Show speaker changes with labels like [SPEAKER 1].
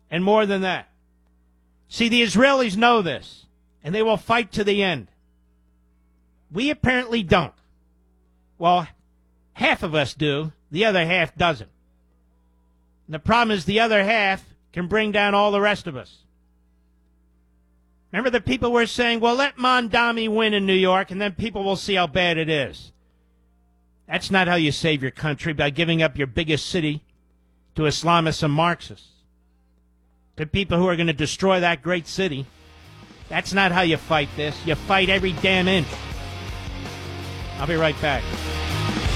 [SPEAKER 1] and more than that. See, the Israelis know this, and they will fight to the end. We apparently don't. Well, half of us do. The other half doesn't. And the problem is the other half can bring down all the rest of us. Remember the people were saying, well, let Mondami win in New York, and then people will see how bad it is. That's not how you save your country, by giving up your biggest city to Islamists and Marxists, to people who are going to destroy that great city. That's not how you fight this. You fight every damn inch. I'll be right back.